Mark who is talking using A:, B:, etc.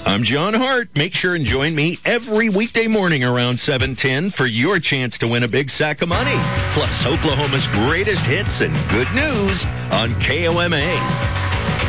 A: I'm John Hart. Make sure and join me every weekday morning around 7:10 for your chance to win a big sack of money. Plus Oklahoma's greatest hits and good news on KOMA.